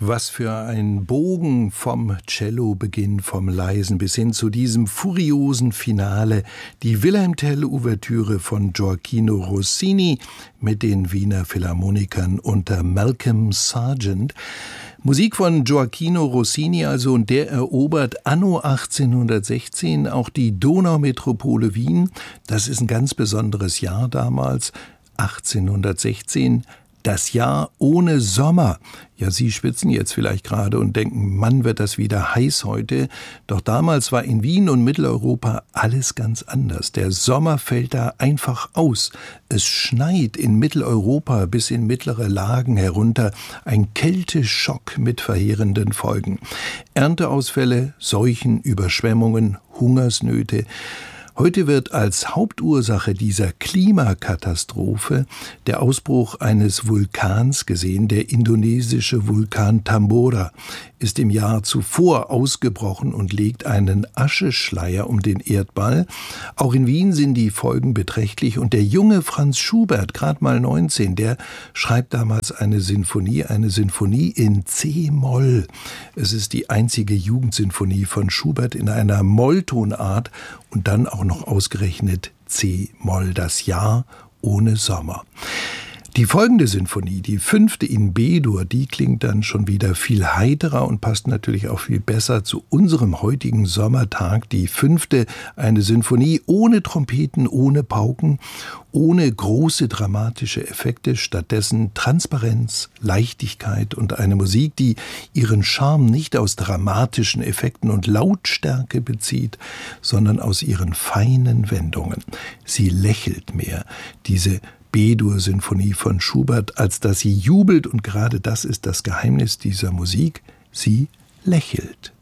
Was für ein Bogen vom Cellobeginn, vom Leisen bis hin zu diesem furiosen Finale, die Wilhelm Tell-Ouvertüre von Gioacchino Rossini mit den Wiener Philharmonikern unter Malcolm Sargent. Musik von Gioacchino Rossini also, und der erobert anno 1816 auch die Donaumetropole Wien. Das ist ein ganz besonderes Jahr damals, 1816. Das Jahr ohne Sommer. Ja, Sie schwitzen jetzt vielleicht gerade und denken, Mann, wird das wieder heiß heute. Doch damals war in Wien und Mitteleuropa alles ganz anders. Der Sommer fällt da einfach aus. Es schneit in Mitteleuropa bis in mittlere Lagen herunter. Ein Kälteschock mit verheerenden Folgen. Ernteausfälle, Seuchen, Überschwemmungen, Hungersnöte. Heute wird als Hauptursache dieser Klimakatastrophe der Ausbruch eines Vulkans gesehen. Der indonesische Vulkan Tambora ist im Jahr zuvor ausgebrochen und legt einen Ascheschleier um den Erdball. Auch in Wien sind die Folgen beträchtlich. Und der junge Franz Schubert, gerade mal 19, der schreibt damals eine Sinfonie in C-Moll. Es ist die einzige Jugendsinfonie von Schubert in einer Molltonart und dann auch noch ausgerechnet C-Moll, das Jahr ohne Sommer. Die folgende Sinfonie, die 5. in B-Dur, die klingt dann schon wieder viel heiterer und passt natürlich auch viel besser zu unserem heutigen Sommertag. Die 5., eine Sinfonie ohne Trompeten, ohne Pauken, ohne große dramatische Effekte, stattdessen Transparenz, Leichtigkeit und eine Musik, die ihren Charme nicht aus dramatischen Effekten und Lautstärke bezieht, sondern aus ihren feinen Wendungen. Sie lächelt mehr, diese B-Dur-Sinfonie von Schubert, als dass sie jubelt, und gerade das ist das Geheimnis dieser Musik, sie lächelt.